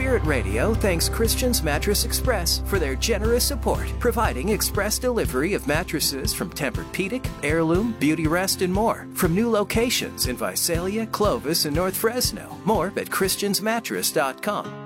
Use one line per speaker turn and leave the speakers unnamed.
Spirit Radio thanks Christian's Mattress Express for their generous support, providing express delivery of mattresses from Tempur-Pedic, Heirloom, Beautyrest, and more. From new locations in Visalia, Clovis, and North Fresno. More at christiansmattress.com.